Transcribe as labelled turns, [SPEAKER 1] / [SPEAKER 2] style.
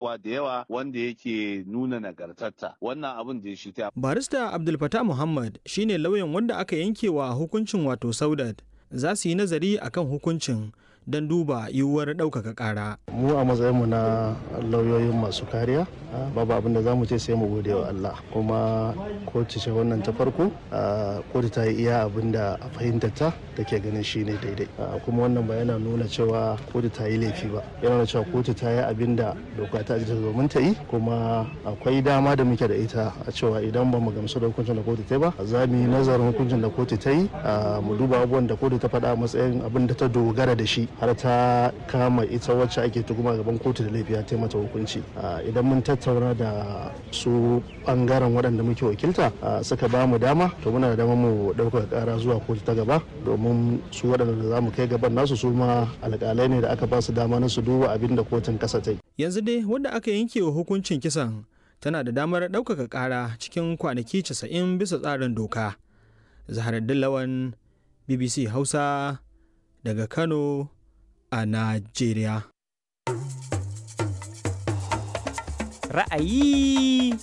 [SPEAKER 1] abubuwa da yawa wanda yake nuna nagartarta. Wannan abin da shi ta.
[SPEAKER 2] Barista Abdul Fattah Muhammad shine lauyan wanda aka yanke wa hukuncin wato Saudat. Za su yi nazari akan hukuncin don duba yiwuwar ɗaukaka ƙara.
[SPEAKER 3] Mu a matsayinmu na lauyoyin masu kariya babu abin da za mu ce sai mu gode wa Allah, kuma kotu ce wannan ta farko. Kotu ta yi iya abin da a fahimtarta da ke ganin shi ne daidai, kuma wannan ba yana nuna cewa kotu ta yi laifi ba, yana nuna cewa kotu ta yi abin da doka ta ajiye domin ta yi, kuma akwai dama da muke da ita a cewa idan ba mu gamsu da hukuncin da kotu ta yi ba za mu yi nazarin hukuncin da kotu ta yi, mu duba abubuwan da kotu ta faɗa a matsayin abin da ta dogara da shi har ta kama ita wacce ake tuhuma gaban kotu da laifi ta mata hukunci. Idan mun tattauna da su bangaren waɗanda muke wakilta suka ba mu dama, to muna da dama mu ɗaukaka ƙara zuwa kotu ta gaba, domin su waɗanda za mu kai gaban nasu su ma alƙalai ne da aka ba su dama na su duba abin da kotun ƙasa ta yi.
[SPEAKER 2] Yanzu dai wanda aka yanke wa hukuncin kisan tana da damar ɗaukaka ƙara cikin kwanaki 90 bisa tsarin doka. Zaharaddin Lawan, BBC Hausa daga Kano a Najeriya.
[SPEAKER 4] Ra'ayi